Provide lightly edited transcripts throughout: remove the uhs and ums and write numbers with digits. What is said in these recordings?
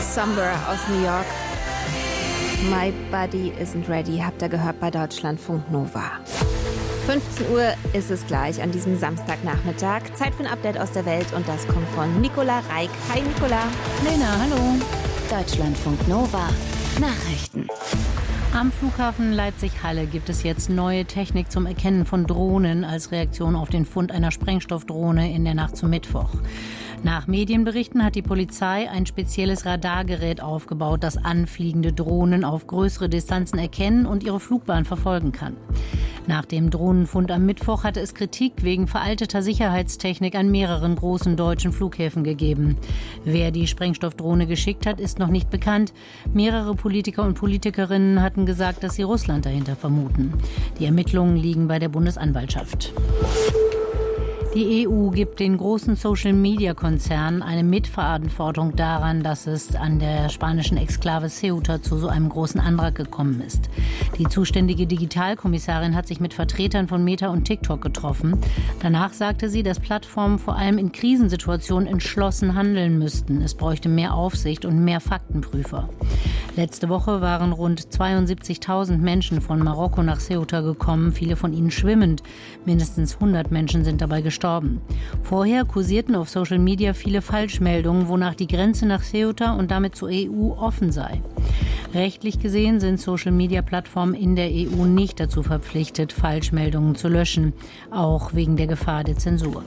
Somber aus New York. My Body Isn't Ready, habt ihr gehört bei Deutschlandfunk Nova. 15 Uhr ist es gleich an diesem Samstagnachmittag. Zeit für ein Update aus der Welt und das kommt von Nicola Reik. Hi Nicola. Lena, hallo. Deutschlandfunk Nova. Nachrichten. Am Flughafen Leipzig-Halle gibt es jetzt neue Technik zum Erkennen von Drohnen als Reaktion auf den Fund einer Sprengstoffdrohne in der Nacht zum Mittwoch. Nach Medienberichten hat die Polizei ein spezielles Radargerät aufgebaut, das anfliegende Drohnen auf größere Distanzen erkennen und ihre Flugbahn verfolgen kann. Nach dem Drohnenfund am Mittwoch hatte es Kritik wegen veralteter Sicherheitstechnik an mehreren großen deutschen Flughäfen gegeben. Wer die Sprengstoffdrohne geschickt hat, ist noch nicht bekannt. Mehrere Politiker und Politikerinnen hatten gesagt, dass sie Russland dahinter vermuten. Die Ermittlungen liegen bei der Bundesanwaltschaft. Die EU gibt den großen Social-Media-Konzernen eine Mitverantwortung daran, dass es an der spanischen Exklave Ceuta zu so einem großen Antrag gekommen ist. Die zuständige Digitalkommissarin hat sich mit Vertretern von Meta und TikTok getroffen. Danach sagte sie, dass Plattformen vor allem in Krisensituationen entschlossen handeln müssten. Es bräuchte mehr Aufsicht und mehr Faktenprüfer. Letzte Woche waren rund 72.000 Menschen von Marokko nach Ceuta gekommen, viele von ihnen schwimmend. Mindestens 100 Menschen sind dabei gestorben. Vorher kursierten auf Social Media viele Falschmeldungen, wonach die Grenze nach Ceuta und damit zur EU offen sei. Rechtlich gesehen sind Social-Media-Plattformen in der EU nicht dazu verpflichtet, Falschmeldungen zu löschen, auch wegen der Gefahr der Zensur.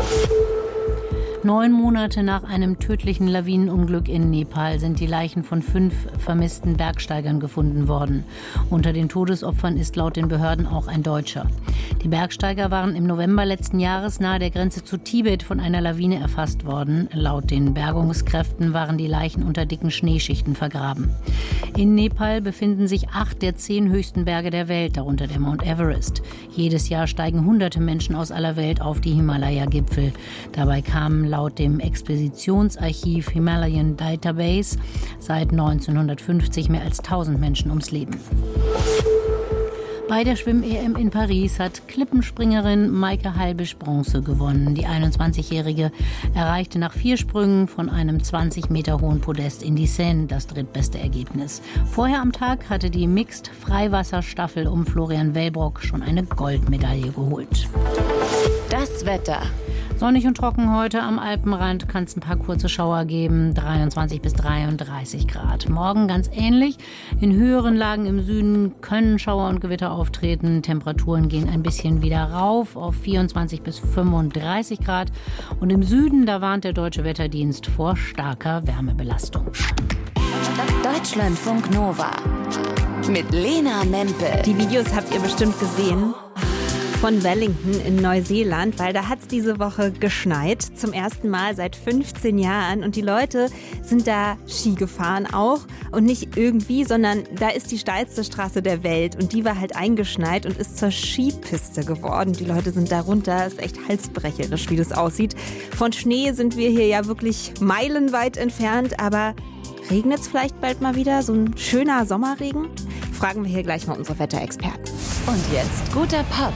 9 Monate nach einem tödlichen Lawinenunglück in Nepal sind die Leichen von 5 vermissten Bergsteigern gefunden worden. Unter den Todesopfern ist laut den Behörden auch ein Deutscher. Die Bergsteiger waren im November letzten Jahres nahe der Grenze zu Tibet von einer Lawine erfasst worden. Laut den Bergungskräften waren die Leichen unter dicken Schneeschichten vergraben. In Nepal befinden sich 8 der 10 höchsten Berge der Welt, darunter der Mount Everest. Jedes Jahr steigen hunderte Menschen aus aller Welt auf die Himalaya-Gipfel. Dabei kamen laut dem Expeditionsarchiv Himalayan Database seit 1950 mehr als 1000 Menschen ums Leben. Bei der Schwimm-EM in Paris hat Klippenspringerin Maike Halbisch Bronze gewonnen. Die 21-Jährige erreichte nach 4 Sprüngen von einem 20 Meter hohen Podest in die Seine das drittbeste Ergebnis. Vorher am Tag hatte die Mixed-Freiwasserstaffel um Florian Wellbrock schon eine Goldmedaille geholt. Das Wetter. Sonnig und trocken heute, am Alpenrand kann es ein paar kurze Schauer geben, 23 bis 33 Grad. Morgen ganz ähnlich, in höheren Lagen im Süden können Schauer und Gewitter auftreten. Temperaturen gehen ein bisschen wieder rauf auf 24 bis 35 Grad. Und im Süden, da warnt der Deutsche Wetterdienst vor starker Wärmebelastung. Deutschlandfunk Nova mit Lena Mempel. Die Videos habt ihr bestimmt gesehen von Wellington in Neuseeland, weil da hat es diese Woche geschneit, zum ersten Mal seit 15 Jahren und die Leute sind da Ski gefahren auch und nicht irgendwie, sondern da ist die steilste Straße der Welt und die war halt eingeschneit und ist zur Skipiste geworden. Die Leute sind da runter, ist echt halsbrecherisch, wie das aussieht. Von Schnee sind wir hier ja wirklich meilenweit entfernt, aber regnet es vielleicht bald mal wieder? So ein schöner Sommerregen? Fragen wir hier gleich mal unsere Wetterexperten. Und jetzt guter Pop.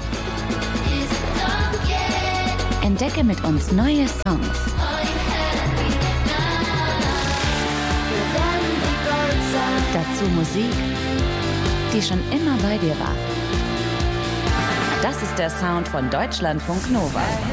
Entdecke mit uns neue Songs. Dazu Musik, die schon immer bei dir war. Das ist der Sound von Deutschlandfunk Nova.